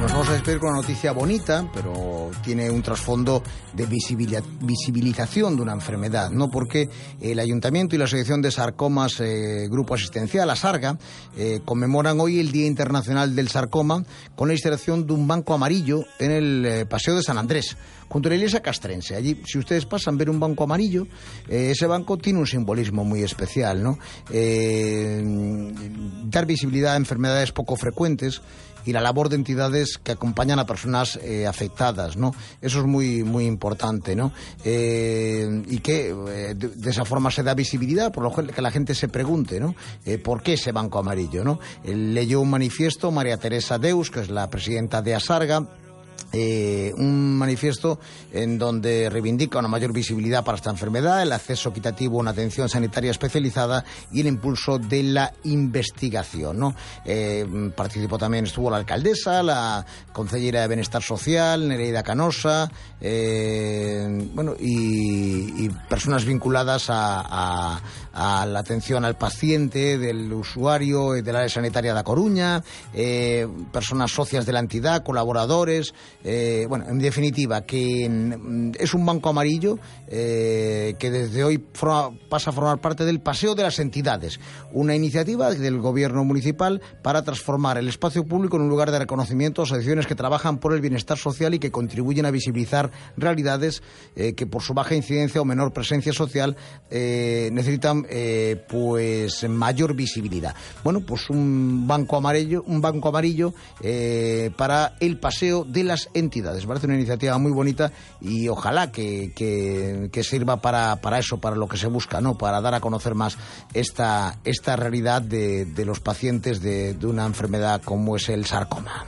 nos vamos a despedir con una noticia bonita, pero tiene un trasfondo de visibilización de una enfermedad, ¿no? Porque el Ayuntamiento y la Asociación de Sarcomas Grupo Asistencial, ASARGA, conmemoran hoy el Día Internacional del Sarcoma con la instalación de un banco amarillo en el Paseo de San Andrés, junto a la iglesia castrense. Allí, si ustedes pasan, ver un banco amarillo, ese banco tiene un simbolismo muy especial, ¿no? Dar visibilidad a enfermedades poco frecuentes y la labor de entidades que acompañan a personas afectadas, ¿no? Eso es muy muy importante, ¿no? Y que de esa forma se da visibilidad, por lo que la gente se pregunte, ¿no? ¿Por qué ese banco amarillo, no? Leyó un manifiesto María Teresa Deus, que es la presidenta de ASARGA, un manifiesto en donde reivindica una mayor visibilidad para esta enfermedad, el acceso equitativo a una atención sanitaria especializada y el impulso de la investigación, ¿no? Participó también, estuvo la alcaldesa, la consellera de Bienestar Social, Nereida Canosa, bueno, y personas vinculadas a la atención al paciente, del usuario del área sanitaria de A Coruña, personas socias de la entidad, colaboradores. Bueno, en definitiva, que es un banco amarillo que desde hoy pasa a formar parte del Paseo de las Entidades, una iniciativa del gobierno municipal para transformar el espacio público en un lugar de reconocimiento a asociaciones que trabajan por el bienestar social y que contribuyen a visibilizar realidades que por su baja incidencia o menor presencia social necesitan pues mayor visibilidad. Bueno, pues un banco amarillo para el Paseo de las Entidades. Parece una iniciativa muy bonita y ojalá que sirva para eso, para lo que se busca, ¿no? Para dar a conocer más esta realidad de los pacientes de una enfermedad como es el sarcoma.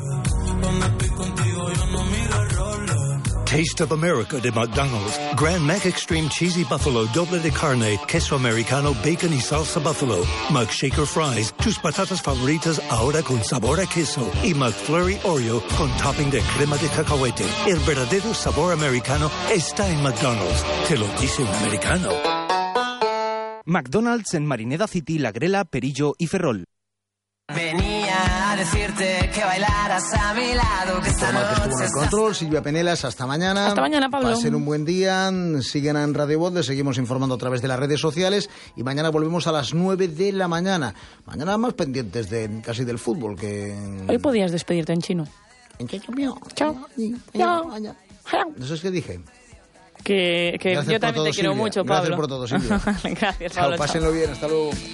Taste of America de McDonald's. Grand Mac Extreme Cheesy Buffalo, doble de carne, queso americano, bacon y salsa buffalo. McShaker Fries, tus patatas favoritas ahora con sabor a queso. Y McFlurry Oreo con topping de crema de cacahuete. El verdadero sabor americano está en McDonald's. Te lo dice un americano. McDonald's en Marineda City, La Grela, Perillo y Ferrol. Venía a decirte que bailaras a mi lado, que esta noche estuvo en el control, Silvia Penelas, hasta mañana. Hasta mañana, Pablo. Pasen un buen día, sigan en Radio Voz, les seguimos informando a través de las redes sociales y mañana volvemos a las 9 de la mañana. Mañana más pendientes casi del fútbol que... Hoy podías despedirte en chino. En chino. Chao. No sé qué dije. Que yo también te quiero mucho, Pablo. Gracias por todo, Silvia. Gracias, Pablo. Chao, pásenlo bien, hasta luego.